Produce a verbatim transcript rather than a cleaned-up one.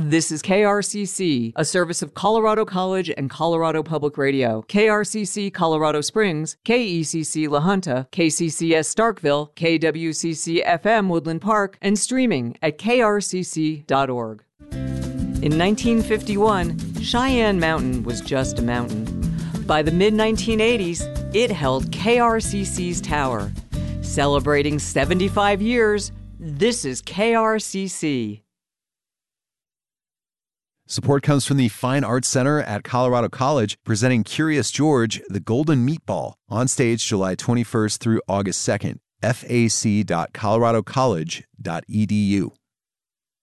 This is K R C C, a service of Colorado College and Colorado Public Radio. K R C C Colorado Springs, K E C C La Junta, K C C S Starkville, K W C C F M Woodland Park, and streaming at K R C C dot org. In nineteen fifty-one, Cheyenne Mountain was just a mountain. By the mid nineteen eighties, it held K R C C's tower. Celebrating seventy-five years, this is K R C C. Support comes from the Fine Arts Center at Colorado College, presenting Curious George, the Golden Meatball, on stage July twenty-first through August second. F A C dot colorado college dot e d u.